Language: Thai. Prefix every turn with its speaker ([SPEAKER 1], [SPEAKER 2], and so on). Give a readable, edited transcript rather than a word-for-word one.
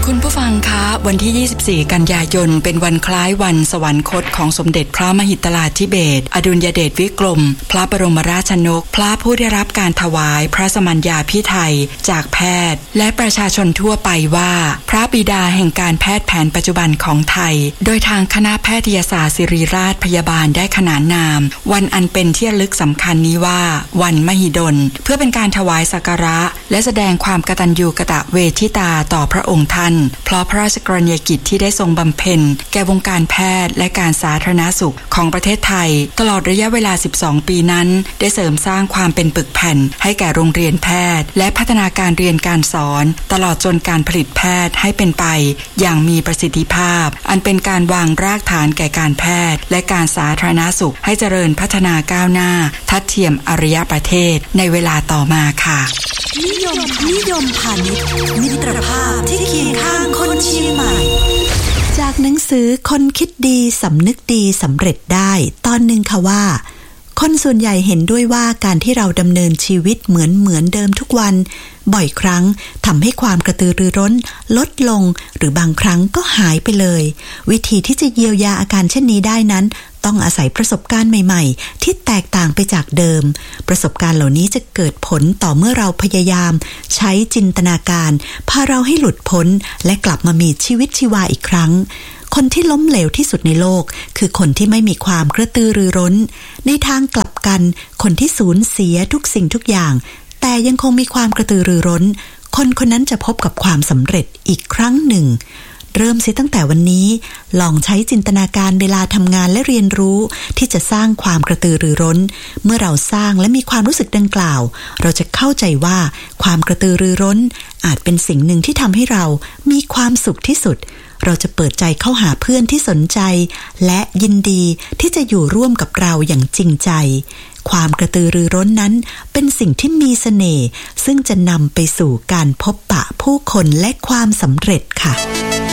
[SPEAKER 1] คุณผู้ฟังคะวันที่24กันยายนเป็นวันคล้ายวันสวรรคตของสมเด็จพระมหิตลาธิเบศรอดุลยเดชวิกรมพระบรมราชชนกพระผู้ได้รับการถวายพระสมัญญาภิไธยจากแพทย์และประชาชนทั่วไปว่าพระบิดาแห่งการแพทย์แผนปัจจุบันของไทยโดยทางคณะแพทยศาสตร์ศิริราชพยาบาลได้ขนานนามวันอันเป็นที่ระลึกสำคัญนี้ว่าวันมหิดลเพื่อเป็นการถวายสักการะและแสดงความกตัญญูกตเวทิตาต่อพระองค์ท่านเพราะพระราชกรณียกิจที่ได้ทรงบำเพ็ญแก่วงการแพทย์และการสาธารณสุขของประเทศไทยตลอดระยะเวลา12ปีนั้นได้เสริมสร้างความเป็นปึกแผ่นให้แก่โรงเรียนแพทย์และพัฒนาการเรียนการสอนตลอดจนการผลิตแพทย์ให้เป็นไปอย่างมีประสิทธิภาพอันเป็นการวางรากฐานแก่การแพทย์และการสาธารณสุขให้เจริญพัฒนาก้าวหน้าทัดเทียมอารยประเทศในเวลาต่อมาค่ะ
[SPEAKER 2] นิยมพาณิชย์มิตรภาพที่เคียงข้างคนเชียงใหม่จากหนังสือคนคิดดีสำนึกดีสำเร็จได้ตอนหนึ่งค่ะว่าคนส่วนใหญ่เห็นด้วยว่าการที่เราดำเนินชีวิตเหมือนเดิมทุกวันบ่อยครั้งทำให้ความกระตือรือร้นลดลงหรือบางครั้งก็หายไปเลยวิธีที่จะเยียวยาอาการเช่นนี้ได้นั้นต้องอาศัยประสบการณ์ใหม่ๆที่แตกต่างไปจากเดิมประสบการณ์เหล่านี้จะเกิดผลต่อเมื่อเราพยายามใช้จินตนาการพาเราให้หลุดพ้นและกลับมามีชีวิตชีวาอีกครั้งคนที่ล้มเหลวที่สุดในโลกคือคนที่ไม่มีความกระตือรือร้นในทางกลับกันคนที่สูญเสียทุกสิ่งทุกอย่างแต่ยังคงมีความกระตือรือร้นคนนั้นจะพบกับความสำเร็จอีกครั้งหนึ่งเริ่มเสียตั้งแต่วันนี้ลองใช้จินตนาการเวลาทำงานและเรียนรู้ที่จะสร้างความกระตือรือร้นเมื่อเราสร้างและมีความรู้สึกดังกล่าวเราจะเข้าใจว่าความกระตือรือร้นอาจเป็นสิ่งหนึ่งที่ทำให้เรามีความสุขที่สุดเราจะเปิดใจเข้าหาเพื่อนที่สนใจและยินดีที่จะอยู่ร่วมกับเราอย่างจริงใจความกระตือรือร้นนั้นเป็นสิ่งที่มีเสน่ห์ซึ่งจะนำไปสู่การพบปะผู้คนและความสำเร็จค่ะ